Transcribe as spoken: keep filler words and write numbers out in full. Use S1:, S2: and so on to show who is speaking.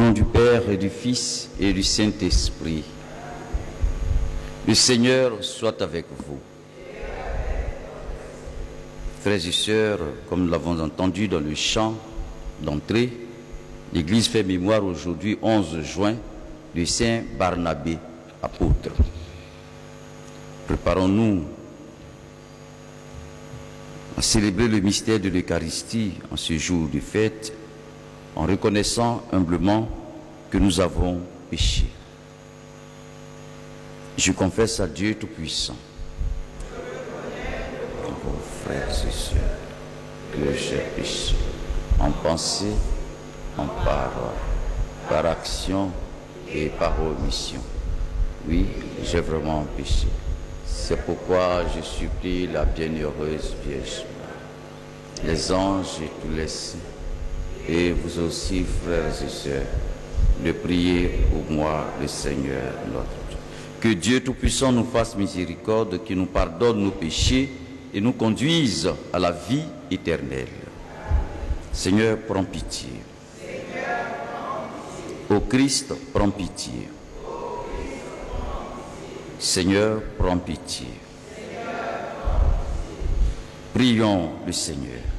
S1: nom du Père et du Fils et du Saint-Esprit. Le Seigneur soit avec vous. Frères et sœurs, comme nous l'avons entendu dans le chant d'entrée, l'Église fait mémoire aujourd'hui, onze juin, de Saint Barnabé, apôtre. Préparons-nous à célébrer le mystère de l'Eucharistie en ce jour de fête, en reconnaissant humblement que nous avons péché. Je confesse à Dieu Tout-Puissant, vos frères et sœurs, que j'ai péché en pensée, en parole, par action et par omission. Oui, j'ai vraiment péché. C'est pourquoi je supplie la bienheureuse Vierge, les anges et tous les saints, et vous aussi, frères et sœurs, de prier pour moi, le Seigneur notre Dieu. Que Dieu Tout-Puissant nous fasse miséricorde, qu'il nous pardonne nos péchés et nous conduise à la vie éternelle. Seigneur, prends pitié. Ô Christ, prends pitié. Seigneur, prends pitié. Prions le Seigneur.